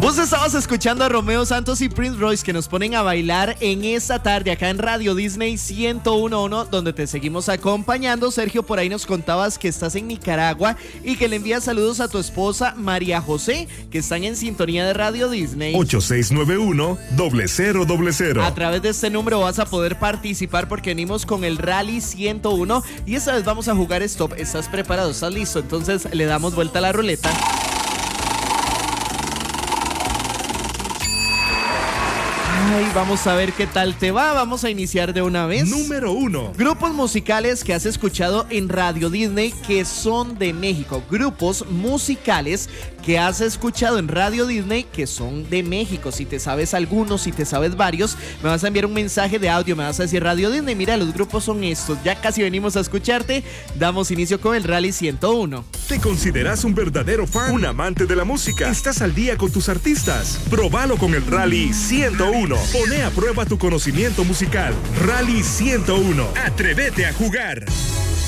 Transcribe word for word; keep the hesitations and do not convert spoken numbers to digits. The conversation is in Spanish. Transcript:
Vos estabas escuchando a Romeo Santos y Prince Royce, que nos ponen a bailar en esta tarde acá en Radio Disney ciento uno punto uno, donde te seguimos acompañando. Sergio, por ahí nos contabas que estás en Nicaragua y que le envías saludos a tu esposa María José, que están en sintonía de Radio Disney. ocho seis nueve uno, cero cero cero cero. A través de este número vas a poder participar porque venimos con el Rally ciento uno y esta vez vamos a jugar Stop. ¿Estás preparado? ¿Estás listo? Entonces le damos vuelta a la ruleta. Ay, vamos a ver qué tal te va. Vamos a iniciar de una vez. Número uno. Grupos musicales que has escuchado en Radio Disney que son de México. Grupos musicales que has escuchado en Radio Disney que son de México. Si te sabes algunos, si te sabes varios, me vas a enviar un mensaje de audio. Me vas a decir: Radio Disney, mira, los grupos son estos. Ya casi venimos a escucharte. Damos inicio con el Rally ciento uno. ¿Te consideras un verdadero fan? ¿Un amante de la música? ¿Estás al día con tus artistas? Probalo con el Rally ciento uno. Pone a prueba tu conocimiento musical. Rally ciento uno. Atrévete a jugar.